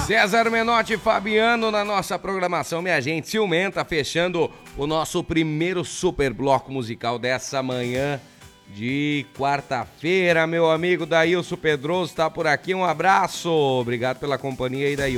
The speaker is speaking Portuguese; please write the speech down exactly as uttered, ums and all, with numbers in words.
César Menotti e Fabiano na nossa programação, minha gente, ciumenta, fechando o nosso primeiro super bloco musical dessa manhã de quarta-feira. Meu amigo Daílson Pedroso tá por aqui, um abraço, obrigado pela companhia aí, Daílson.